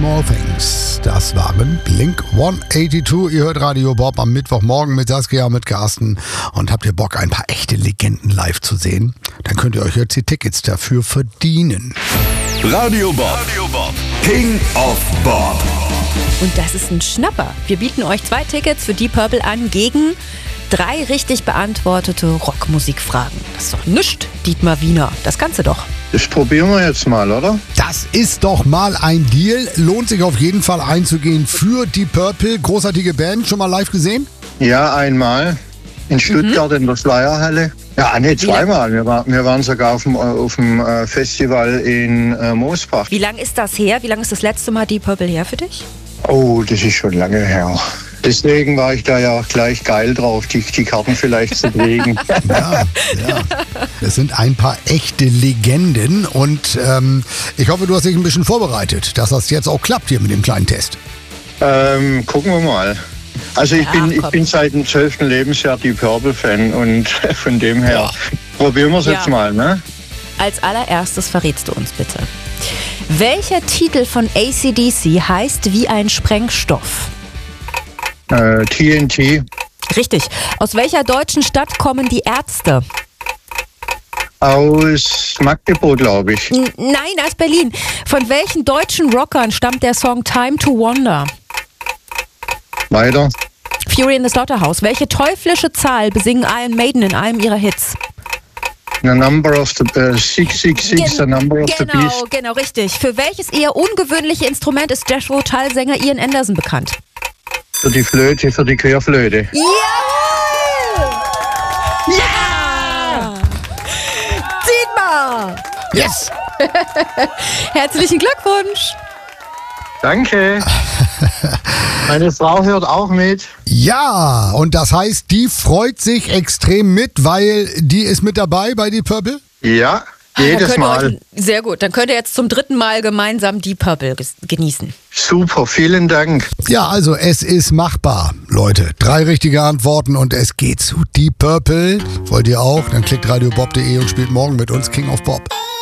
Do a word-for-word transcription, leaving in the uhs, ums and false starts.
Small Things, das waren Blink hundertzweiundachtzig. Ihr hört Radio Bob am Mittwochmorgen mit Saskia, mit Carsten. Und habt ihr Bock, ein paar echte Legenden live zu sehen? Dann könnt ihr euch jetzt die Tickets dafür verdienen. Radio Bob, Radio Bob. King of Bob. Und das ist ein Schnapper. Wir bieten euch zwei Tickets für Deep Purple an gegen drei richtig beantwortete Rockmusikfragen. Das ist doch nichts, Dietmar Wiener. Das kannst du doch. Das probieren wir jetzt mal, oder? Das ist doch mal ein Deal. Lohnt sich auf jeden Fall einzugehen für Deep Purple. Großartige Band. Schon mal live gesehen? Ja, einmal. In Stuttgart mhm. in der Schleierhalle. Ja, nee, zweimal. Wir, war, wir waren sogar auf dem, auf dem äh, Festival in äh, Moosbach. Wie lange ist das her? Wie lange ist das letzte Mal Deep Purple her für dich? Oh, das ist schon lange her. Deswegen war ich da ja auch gleich geil drauf, die, die Karten vielleicht zu kriegen. Ja, ja. Das sind ein paar echte Legenden und ähm, ich hoffe, du hast dich ein bisschen vorbereitet, dass das jetzt auch klappt hier mit dem kleinen Test. Ähm, gucken wir mal. Also ich, ja, bin, ich bin seit dem zwölften Lebensjahr Deep Purple-Fan und von dem her ja. probieren wir es ja. jetzt mal, ne? Als allererstes verrätst du uns bitte. Welcher Titel von A C D C heißt wie ein Sprengstoff? Äh, T N T. Richtig. Aus welcher deutschen Stadt kommen die Ärzte? Aus Magdeburg, glaube ich. N- Nein, aus Berlin. Von welchen deutschen Rockern stammt der Song Time to Wonder? Weiter. Fury in the Slaughterhouse. Welche teuflische Zahl besingen Iron Maiden in einem ihrer Hits? The number of the uh, six six six, Gen- the number of genau, the beast. Genau, richtig. Für welches eher ungewöhnliche Instrument ist Jethro Tull-Sänger Ian Anderson bekannt? Für die Flöte, für die Querflöte. Ja! Ja! Dietmar! Yes! Herzlichen Glückwunsch! Danke. Meine Frau hört auch mit. Ja, und das heißt, die freut sich extrem mit, weil die ist mit dabei bei Deep Purple? Ja, jedes Mal. Euch, sehr gut, dann könnt ihr jetzt zum dritten Mal gemeinsam Deep Purple genießen. Super, vielen Dank. Ja, also es ist machbar, Leute. Drei richtige Antworten und es geht zu Deep Purple. Wollt ihr auch? Dann klickt radiobob punkt de und spielt morgen mit uns King of Bob.